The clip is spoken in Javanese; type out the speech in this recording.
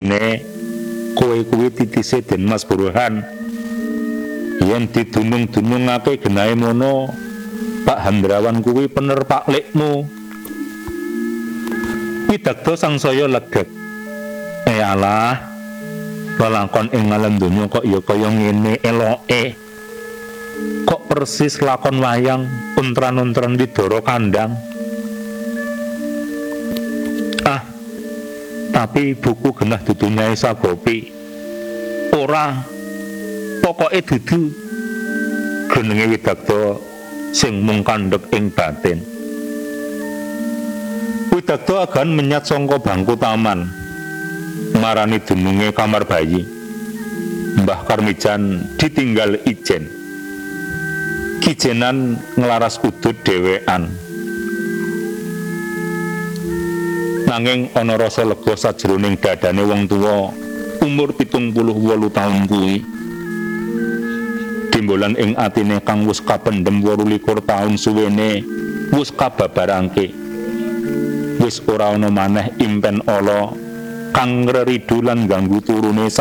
jane kowe kuwi titise Den Mas Burhan. Yen didunung-dunungake genahe mono, Pak Handrawan kuwi penerpak lekmu. Widagta sangsaya legek. Alah, lelakon ing ngalem donya kok ya kaya ngene eloke. Kok persis lakon wayang untran-untran Widara Kandang. Tapi buku genah dudu Nyai Sagopi. Ora, pokoke dudu jenenge Widagta sing mung kandhek ing batin. Widagta agan menyat sangka bangku taman, marani dununge kamar bayi. Mbah Karmijan ditinggal ijen. Kijenan nglaras udut dhewean. Nanging ana rasa lega sajroning dadane wong tuwa umur 78 taun kuwi. Timbolan ing atine kang wis kapendhem 28 taun suwene wis kababarangke. Wis ora ana maneh impen ala kang ngridu lan ganggu turune